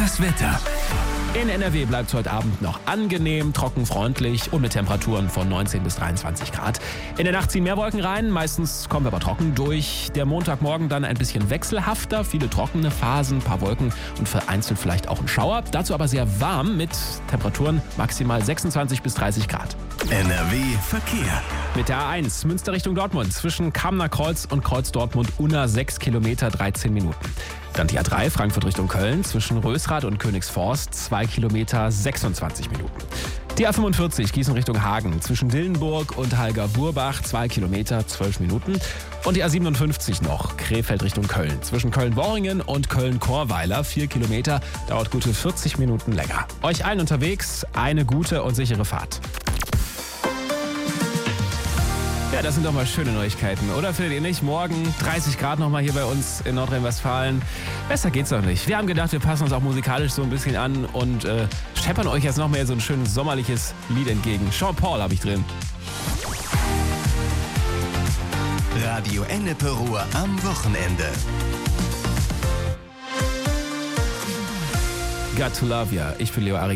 Das Wetter. In NRW bleibt es heute Abend noch angenehm, trocken, freundlich und mit Temperaturen von 19 bis 23 Grad. In der Nacht ziehen mehr Wolken rein, meistens kommen wir aber trocken durch. Der Montagmorgen dann ein bisschen wechselhafter, viele trockene Phasen, ein paar Wolken und vereinzelt vielleicht auch ein Schauer. Dazu aber sehr warm mit Temperaturen maximal 26 bis 30 Grad. NRW Verkehr. Mit der A1 Münster Richtung Dortmund zwischen Kamener Kreuz und Kreuz Dortmund-Unna 6 Kilometer 13 Minuten. Dann die A3 Frankfurt Richtung Köln zwischen Rösrath und Königsforst 2 Kilometer 26 Minuten. Die A45 Gießen Richtung Hagen zwischen Dillenburg und Halger-Burbach 2 Kilometer 12 Minuten. Und die A57 noch Krefeld Richtung Köln zwischen Köln-Worringen und Köln-Chorweiler 4 Kilometer, dauert gute 40 Minuten länger. Euch allen unterwegs eine gute und sichere Fahrt. Ja, das sind doch mal schöne Neuigkeiten, oder findet ihr nicht? Morgen 30 Grad nochmal hier bei uns in Nordrhein-Westfalen. Besser geht's doch nicht. Wir haben gedacht, wir passen uns auch musikalisch so ein bisschen an und scheppern euch jetzt noch mehr so ein schönes sommerliches Lied entgegen. Sean Paul habe ich drin. Radio Ennepe Ruhr am Wochenende. Got to love ya. Ich bin Leo Ari.